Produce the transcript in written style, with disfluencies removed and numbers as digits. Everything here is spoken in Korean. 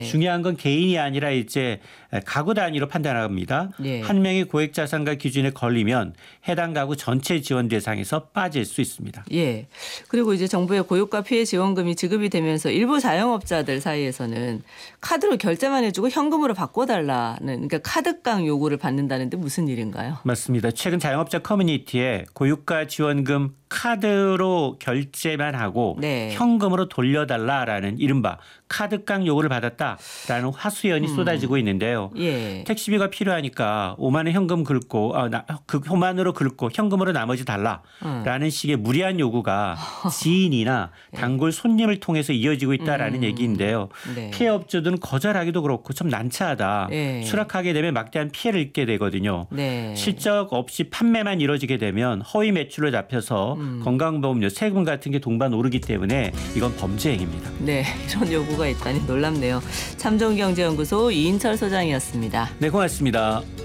중요한 건 개인이 아니라 이제 가구 단위로 판단합니다. 예. 한 명이 고액자산가 기준에 걸리면 해당 가구 전체 지원 대상에서 빠질 수 있습니다. 예. 그리고 이제 정부의 고유가 피해 지원금이 지급이 되면서 일부 자영업자들 사이에서는 카드로 결제만 해주고 현금으로 바꿔달라는 그러니까 카드깡 요구를 받는다는데 무슨 일인가요? 맞습니다. 최근 자영업자 커뮤니티에 고유가 지원금 카드로 결제만 하고 네. 현금으로 돌려달라라는 이른바 카드깡 요구를 받았다라는 하소연이 쏟아지고 있는데요. 예. 택시비가 필요하니까 5만 원 현금 긁고 5만 원으로 긁고 현금으로 나머지 달라라는 식의 무리한 요구가 지인이나 단골 손님을 통해서 이어지고 있다라는 얘기인데요. 네. 피해 업주들은 거절하기도 그렇고 좀 난처하다. 예. 수락하게 되면 막대한 피해를 입게 되거든요. 네. 실적 없이 판매만 이루어지게 되면 허위 매출로 잡혀서 건강보험료, 세금 같은 게 동반 오르기 때문에 이건 범죄 행위입니다. 네. 이런 요구가 있다니 놀랍네요. 참좋은경제연구소 이인철 소장이었습니다. 네, 고맙습니다.